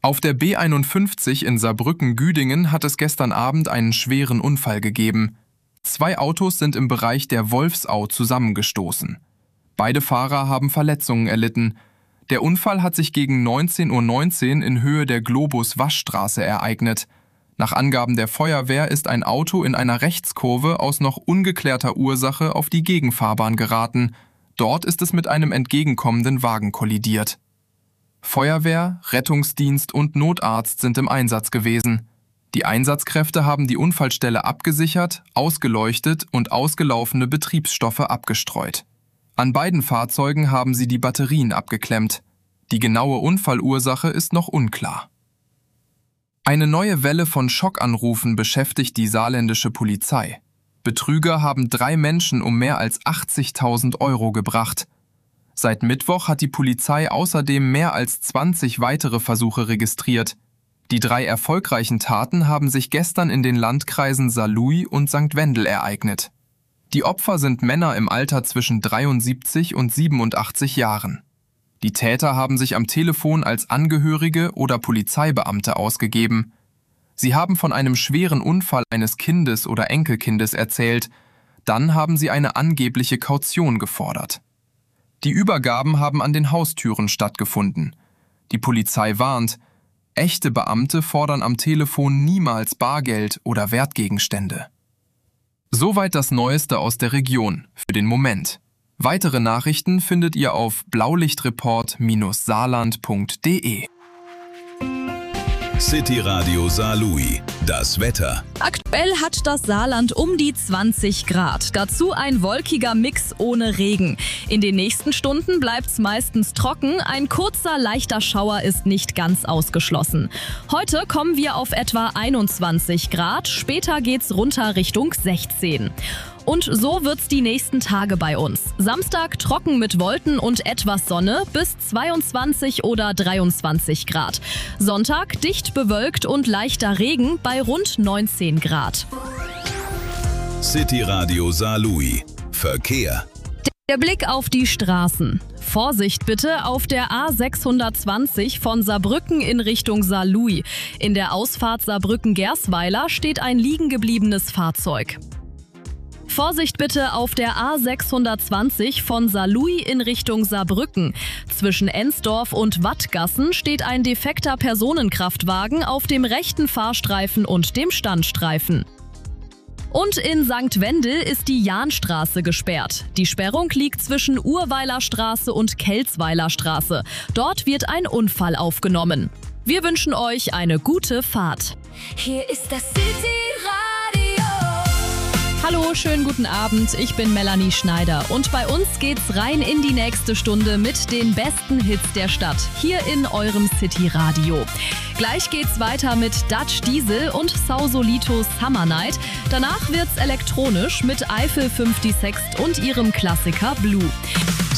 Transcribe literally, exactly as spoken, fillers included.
Auf der B einundfünfzig in Saarbrücken-Güdingen hat es gestern Abend einen schweren Unfall gegeben. Zwei Autos sind im Bereich der Wolfsau zusammengestoßen. Beide Fahrer haben Verletzungen erlitten. Der Unfall hat sich gegen neunzehn Uhr neunzehn in Höhe der Globus-Waschstraße ereignet. Nach Angaben der Feuerwehr ist ein Auto in einer Rechtskurve aus noch ungeklärter Ursache auf die Gegenfahrbahn geraten. Dort ist es mit einem entgegenkommenden Wagen kollidiert. Feuerwehr, Rettungsdienst und Notarzt sind im Einsatz gewesen. Die Einsatzkräfte haben die Unfallstelle abgesichert, ausgeleuchtet und ausgelaufene Betriebsstoffe abgestreut. An beiden Fahrzeugen haben sie die Batterien abgeklemmt. Die genaue Unfallursache ist noch unklar. Eine neue Welle von Schockanrufen beschäftigt die saarländische Polizei. Betrüger haben drei Menschen um mehr als achtzigtausend Euro gebracht. Seit Mittwoch hat die Polizei außerdem mehr als zwanzig weitere Versuche registriert. Die drei erfolgreichen Taten haben sich gestern in den Landkreisen Saarlouis und Sankt Wendel ereignet. Die Opfer sind Männer im Alter zwischen dreiundsiebzig und siebenundachtzig Jahren. Die Täter haben sich am Telefon als Angehörige oder Polizeibeamte ausgegeben. Sie haben von einem schweren Unfall eines Kindes oder Enkelkindes erzählt. Dann haben sie eine angebliche Kaution gefordert. Die Übergaben haben an den Haustüren stattgefunden. Die Polizei warnt, echte Beamte fordern am Telefon niemals Bargeld oder Wertgegenstände. Soweit das Neueste aus der Region, für den Moment. Weitere Nachrichten findet ihr auf blaulichtreport Bindestrich saarland Punkt de. City Radio Saarlouis. Das Wetter. Aktuell hat das Saarland um die zwanzig Grad. Dazu ein wolkiger Mix ohne Regen. In den nächsten Stunden bleibt's meistens trocken. Ein kurzer, leichter Schauer ist nicht ganz ausgeschlossen. Heute kommen wir auf etwa einundzwanzig Grad. Später geht's runter Richtung sechzehn. Und so wird's die nächsten Tage bei uns. Samstag trocken mit Wolken und etwas Sonne bis zweiundzwanzig oder dreiundzwanzig Grad. Sonntag dicht bewölkt und leichter Regen bei rund neunzehn Grad. City Radio Saarlouis. Verkehr. Der Blick auf die Straßen. Vorsicht bitte auf der A sechshundertzwanzig von Saarbrücken in Richtung Saarlouis. In der Ausfahrt Saarbrücken-Gersweiler steht ein liegengebliebenes Fahrzeug. Vorsicht bitte auf der A sechshundertzwanzig von Saarlouis in Richtung Saarbrücken. Zwischen Ensdorf und Wattgassen steht ein defekter Personenkraftwagen auf dem rechten Fahrstreifen und dem Standstreifen. Und in Sankt Wendel ist die Jahnstraße gesperrt. Die Sperrung liegt zwischen Urweiler Straße und Kelzweiler Straße. Dort wird ein Unfall aufgenommen. Wir wünschen euch eine gute Fahrt. Hier ist das City Radio. Hallo, schönen guten Abend, ich bin Melanie Schneider und bei uns geht's rein in die nächste Stunde mit den besten Hits der Stadt, hier in eurem City Radio. Gleich geht's weiter mit Dutch Diesel und Sausolitos Summer Night. Danach wird's elektronisch mit Eiffel fünfzig und ihrem Klassiker Blue.